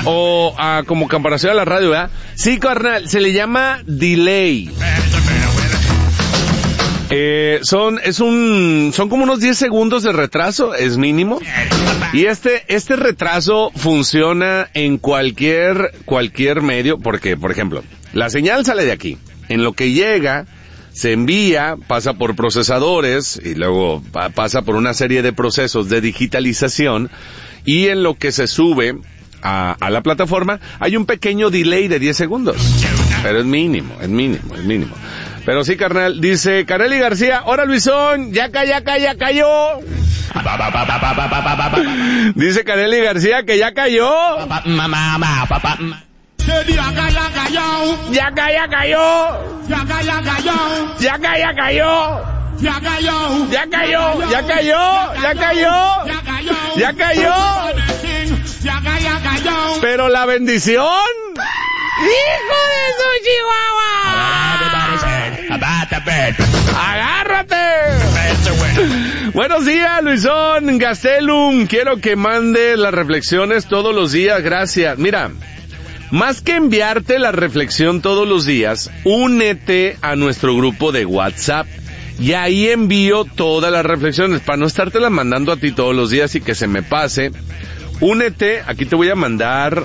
O como comparación a la radio, ¿verdad? Sí, carnal, se le llama delay. Son como unos 10 segundos de retraso, es mínimo. Y este retraso funciona en cualquier medio, porque, por ejemplo, la señal sale de aquí. En lo que llega, se envía, pasa por procesadores y luego pasa por una serie de procesos de digitalización, y en lo que se sube a la plataforma hay un pequeño delay de 10 segundos. Pero es mínimo. Pero sí, carnal, dice Kareli García, ¡hora Luisón! ¡Ya cayó! Dice Kareli García que ya cayó. Ya cayó. Pero la bendición. ¡Hijo de su chihuahua! ¡Agárrate! Buenos días, Luisón Gastelum. Quiero que mandes las reflexiones todos los días. Gracias. Mira, más que enviarte la reflexión todos los días, únete a nuestro grupo de WhatsApp. Y ahí envío todas las reflexiones para no estártelas mandando a ti todos los días y que se me pase. Únete, aquí te voy a mandar,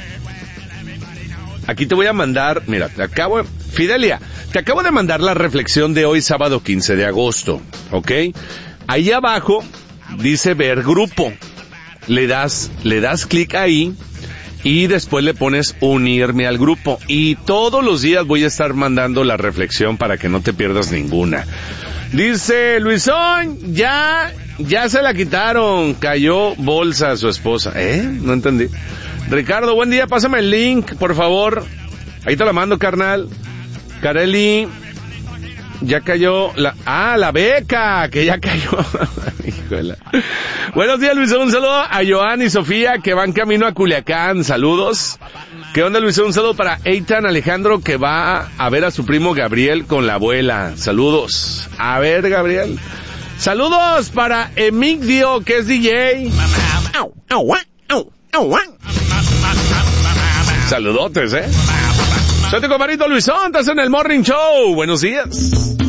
mira, Fidelia, te acabo de mandar la reflexión de hoy, sábado 15 de agosto, ¿ok? Ahí abajo dice ver grupo, le das clic ahí y después le pones unirme al grupo, y todos los días voy a estar mandando la reflexión para que no te pierdas ninguna. Dice Luisón, ya se la quitaron, cayó bolsa a su esposa. No entendí. Ricardo, buen día, pásame el link, por favor. Ahí te la mando, carnal. Kareli, ya cayó la beca, que ya cayó. Híjole. Buenos días, Luisón, un saludo a Joan y Sofía, que van camino a Culiacán, saludos. ¿Qué onda, Luisón? Un saludo para Eitan Alejandro, que va a ver a su primo Gabriel con la abuela, saludos. A ver, Gabriel. Saludos para Emigdio, que es DJ. Saludotes, Soy tu compadrito Luisón, estás en el Morning Show. Buenos días.